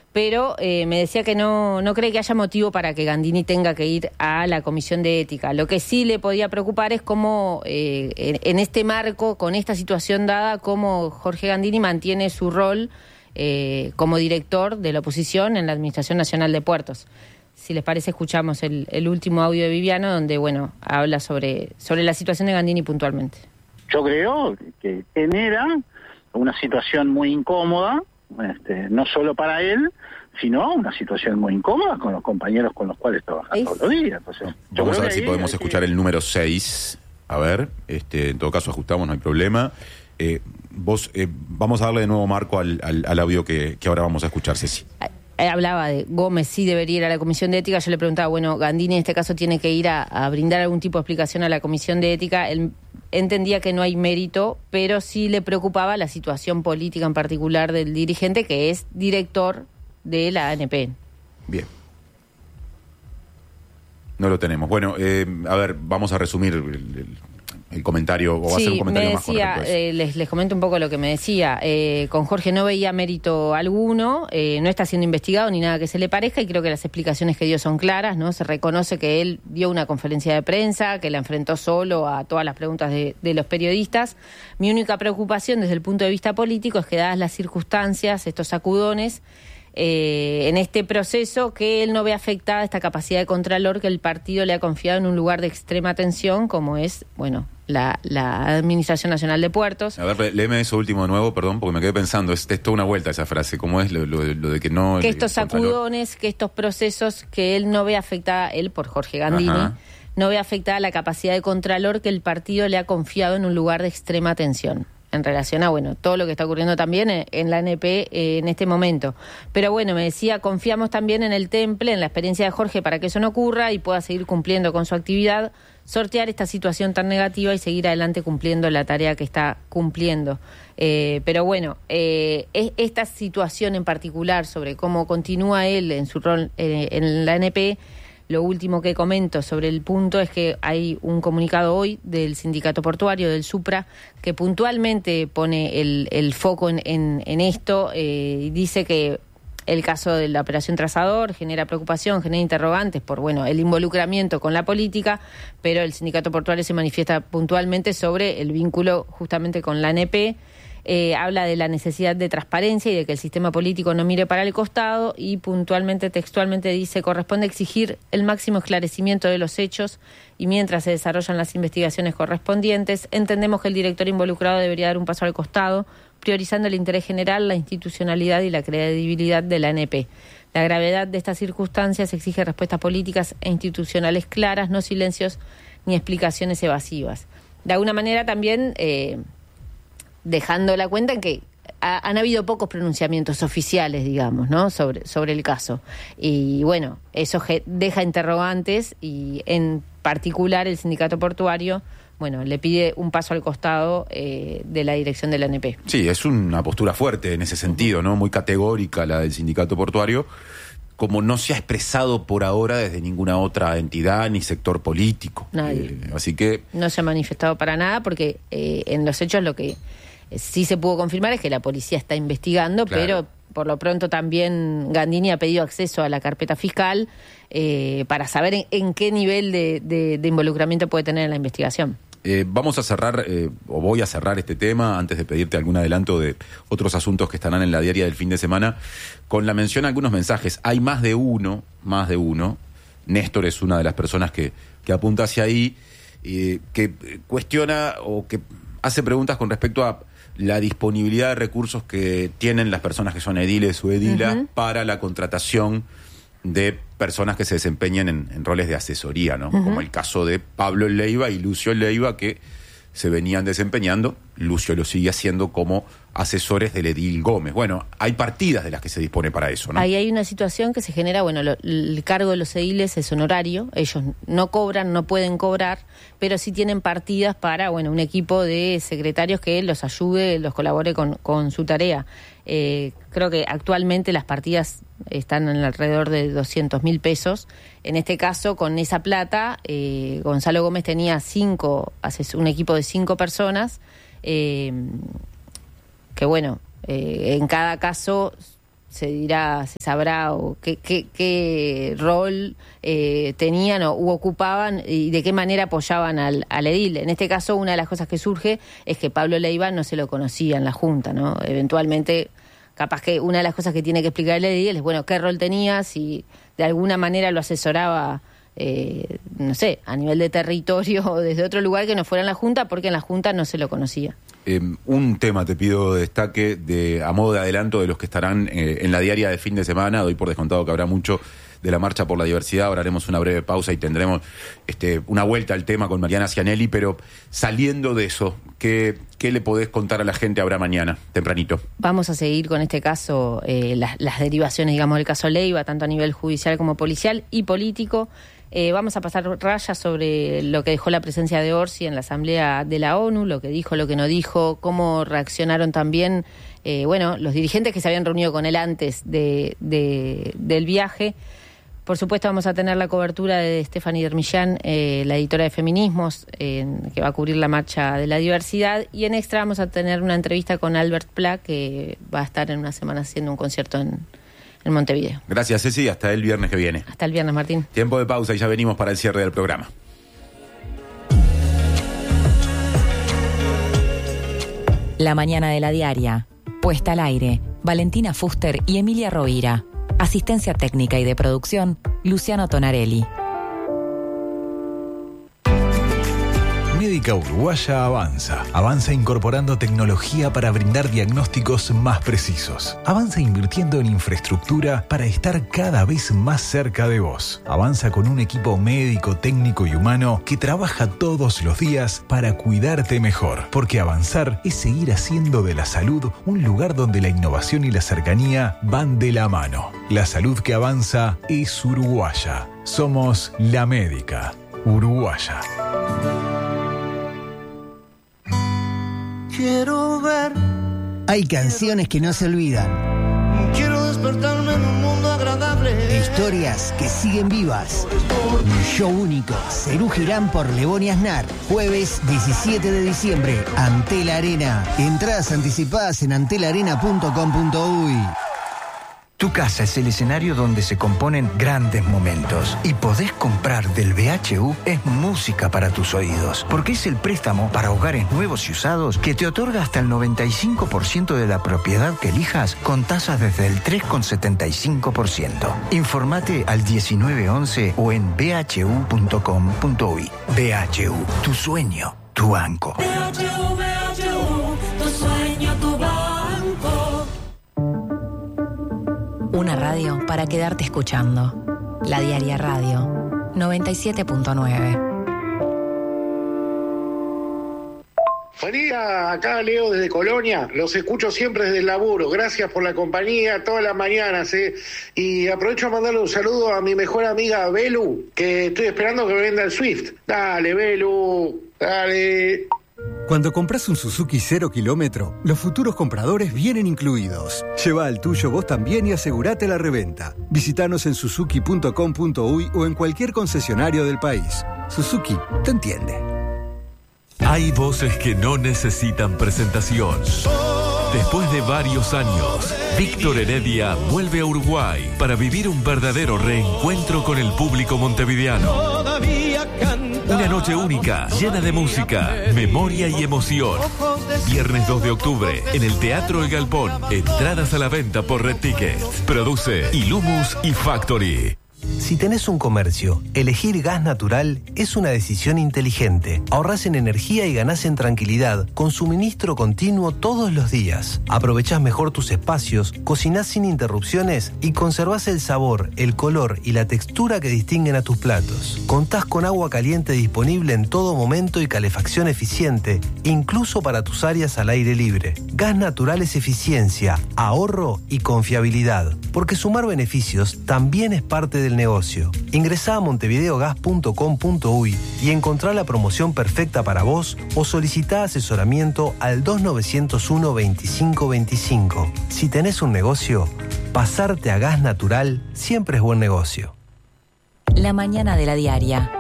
pero me decía que no cree que haya motivo para que Gandini tenga que ir a la Comisión de Ética. Lo que sí le podía preocupar es cómo, en este marco, con esta situación dada, cómo Jorge Gandini mantiene su rol como director de la oposición en la Administración Nacional de Puertos. Si les parece, escuchamos el último audio de Viviano, donde, bueno, habla sobre la situación de Gandini puntualmente. Yo creo que genera una situación muy incómoda, no solo para él, sino una situación muy incómoda con los compañeros con los cuales trabaja todos los días. Entonces, vamos a ver si podemos escuchar el número 6. A ver, en todo caso ajustamos, no hay problema. Vamos a darle de nuevo marco al audio que ahora vamos a escuchar, Ceci. Hablaba de Gómez, sí debería ir a la Comisión de Ética. Yo le preguntaba, bueno, Gandini en este caso tiene que ir a brindar algún tipo de explicación a la Comisión de Ética. Él entendía que no hay mérito, pero sí le preocupaba la situación política en particular del dirigente, que es director de la ANP. Bien. No lo tenemos. Bueno, a ver, vamos a resumir el comentario, o va a ser un comentario más correcto. Sí, me decía, les comento un poco lo que me decía. Con Jorge no veía mérito alguno, no está siendo investigado ni nada que se le parezca, y creo que las explicaciones que dio son claras, ¿no? Se reconoce que él dio una conferencia de prensa, que la enfrentó solo a todas las preguntas de los periodistas. Mi única preocupación desde el punto de vista político es que, dadas las circunstancias, estos sacudones, en este proceso, que él no ve afectada esta capacidad de contralor que el partido le ha confiado en un lugar de extrema tensión, como es, bueno, la Administración Nacional de Puertos. A ver, léeme eso último de nuevo, perdón, porque me quedé pensando, es toda una vuelta esa frase, ¿cómo es lo de que no... Que estos sacudones, que estos procesos que él no ve afectada, él por Jorge Gandini, Ajá. no ve afectada la capacidad de contralor que el partido le ha confiado en un lugar de extrema tensión, en relación a, bueno, todo lo que está ocurriendo también en la ANP en este momento. Pero bueno, me decía, confiamos también en el temple, en la experiencia de Jorge, para que eso no ocurra y pueda seguir cumpliendo con su actividad, sortear esta situación tan negativa y seguir adelante cumpliendo la tarea que está cumpliendo. Pero bueno, esta situación en particular sobre cómo continúa él en su rol en la ANP. Lo último que comento sobre el punto es que hay un comunicado hoy del Sindicato Portuario, del SUPRA, que puntualmente pone el foco en esto, y dice que el caso de la Operación Trazador genera preocupación, genera interrogantes por, bueno, el involucramiento con la política, pero el Sindicato Portuario se manifiesta puntualmente sobre el vínculo justamente con la ANP. Habla de la necesidad de transparencia y de que el sistema político no mire para el costado, y puntualmente, textualmente dice: corresponde exigir el máximo esclarecimiento de los hechos, y mientras se desarrollan las investigaciones correspondientes, entendemos que el director involucrado debería dar un paso al costado, priorizando el interés general, la institucionalidad y la credibilidad de la ANP. La gravedad de estas circunstancias exige respuestas políticas e institucionales claras, no silencios ni explicaciones evasivas. De alguna manera también... dejando la cuenta en que han habido pocos pronunciamientos oficiales, digamos, ¿no?, sobre el caso. Y bueno, eso deja interrogantes, y en particular el Sindicato Portuario, bueno, le pide un paso al costado de la dirección de la ANP. Sí, es una postura fuerte en ese sentido, ¿no? Muy categórica la del Sindicato Portuario, como no se ha expresado por ahora desde ninguna otra entidad ni sector político. Nadie. Así que... No se ha manifestado para nada, porque en los hechos lo que sí se pudo confirmar es que la policía está investigando, claro. Pero por lo pronto también Gandini ha pedido acceso a la carpeta fiscal para saber en qué nivel de involucramiento puede tener en la investigación. Vamos a cerrar, o voy a cerrar este tema, antes de pedirte algún adelanto de otros asuntos que estarán en la diaria del fin de semana, con la mención de algunos mensajes. Hay más de uno. Néstor es una de las personas que apunta hacia ahí, que cuestiona o que hace preguntas con respecto a la disponibilidad de recursos que tienen las personas que son ediles o edilas para la contratación de personas que se desempeñan en roles de asesoría, ¿no? Como el caso de Pablo Leiva y Lucio Leiva, que se venían desempeñando. Lucio lo sigue haciendo como asesores del edil Gómez. Bueno, hay partidas de las que se dispone para eso, ¿no? Ahí hay una situación que se genera, bueno, el cargo de los ediles es honorario, ellos no cobran, no pueden cobrar, pero sí tienen partidas para, bueno, un equipo de secretarios que los ayude, los colabore con su tarea. Creo que actualmente las partidas están en alrededor de 200.000 pesos. En este caso, con esa plata, Gonzalo Gómez tenía un equipo de 5 personas, que bueno, en cada caso se dirá, se sabrá o qué rol tenían u ocupaban y de qué manera apoyaban al edil. En este caso, una de las cosas que surge es que Pablo Leiva no se lo conocía en la Junta, ¿no? Eventualmente, capaz que una de las cosas que tiene que explicar el edil es, bueno, qué rol tenía, si de alguna manera lo asesoraba, no sé, a nivel de territorio o desde otro lugar que no fuera en la Junta, porque en la Junta no se lo conocía. Un tema te pido destaque a modo de adelanto de los que estarán en la diaria de fin de semana. Doy por descontado que habrá mucho de la Marcha por la Diversidad. Ahora haremos una breve pausa y tendremos una vuelta al tema con Mariana Cianelli, pero saliendo de eso, ¿qué le podés contar a la gente habrá mañana, tempranito? Vamos a seguir con este caso, las derivaciones, digamos, del caso Leiva, tanto a nivel judicial como policial y político. Vamos a pasar rayas sobre lo que dejó la presencia de Orsi en la Asamblea de la ONU, lo que dijo, lo que no dijo, cómo reaccionaron también los dirigentes que se habían reunido con él antes del viaje. Por supuesto vamos a tener la cobertura de Stephanie Dermillán, la editora de Feminismos, que va a cubrir la Marcha de la Diversidad, y en extra vamos a tener una entrevista con Albert Pla, que va a estar en una semana haciendo un concierto en Montevideo. Gracias, Ceci, hasta el viernes que viene. Hasta el viernes, Martín. Tiempo de pausa y ya venimos para el cierre del programa. La mañana de la diaria. Puesta al aire. Valentina Fuster y Emilia Rovira. Asistencia técnica y de producción, Luciano Tonarelli. Médica Uruguaya avanza. Avanza incorporando tecnología para brindar diagnósticos más precisos. Avanza invirtiendo en infraestructura para estar cada vez más cerca de vos. Avanza con un equipo médico, técnico y humano que trabaja todos los días para cuidarte mejor. Porque avanzar es seguir haciendo de la salud un lugar donde la innovación y la cercanía van de la mano. La salud que avanza es uruguaya. Somos la Médica Uruguaya. Quiero ver. Hay canciones que no se olvidan. Quiero despertarme en un mundo agradable. Historias que siguen vivas. Un show único. Serú Girán por Lebón y Aznar. Jueves 17 de diciembre. Antel Arena. Entradas anticipadas en antelarena.com.uy. Tu casa es el escenario donde se componen grandes momentos. Y podés comprar del BHU es música para tus oídos. Porque es el préstamo para hogares nuevos y usados que te otorga hasta el 95% de la propiedad que elijas con tasas desde el 3,75%. Informate al 1911 o en bhu.com.uy. BHU, tu sueño, tu banco. BHU, tu sueño, tu banco. Una radio para quedarte escuchando. La Diaria Radio 97.9. Buen día, acá Leo desde Colonia, los escucho siempre desde el laburo, gracias por la compañía todas las mañanas, y aprovecho a mandarle un saludo a mi mejor amiga Belu, que estoy esperando que me venda el Swift. Dale, Belu, dale. Cuando compras un Suzuki 0 kilómetro, los futuros compradores vienen incluidos. Lleva al tuyo vos también y asegurate la reventa. Visítanos en suzuki.com.uy o en cualquier concesionario del país. Suzuki te entiende. Hay voces que no necesitan presentación. Después de varios años, Víctor Heredia vuelve a Uruguay para vivir un verdadero reencuentro con el público montevideano. Una noche única, llena de música, memoria y emoción. Viernes 2 de octubre, en el Teatro El Galpón. Entradas a la venta por Red Ticket. Produce Ilumus y Factory. Si tenés un comercio, elegir gas natural es una decisión inteligente. Ahorrás en energía y ganás en tranquilidad, con suministro continuo todos los días. Aprovechás mejor tus espacios, cocinás sin interrupciones y conservás el sabor, el color y la textura que distinguen a tus platos. Contás con agua caliente disponible en todo momento y calefacción eficiente, incluso para tus áreas al aire libre. Gas natural es eficiencia, ahorro y confiabilidad, porque sumar beneficios también es parte del negocio. Ingresá a montevideogas.com.uy y encontrá la promoción perfecta para vos o solicitá asesoramiento al 2901-2525. Si tenés un negocio, pasarte a gas natural siempre es buen negocio. La mañana de la diaria.